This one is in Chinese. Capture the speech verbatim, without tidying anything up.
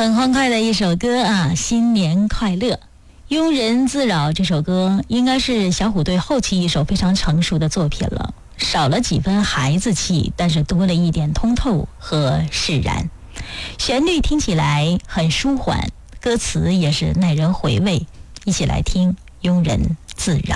很欢快的一首歌啊，新年快乐。庸人自扰这首歌应该是小虎队后期一首非常成熟的作品了，少了几分孩子气，但是多了一点通透和释然。旋律听起来很舒缓，歌词也是耐人回味，一起来听庸人自扰。